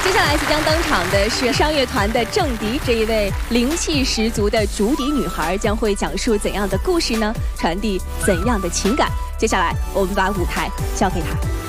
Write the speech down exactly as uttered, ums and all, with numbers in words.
接下来即将登场的是商乐团的郑迪，这一位灵气十足的竹笛女孩将会讲述怎样的故事呢？传递怎样的情感？接下来我们把舞台交给她。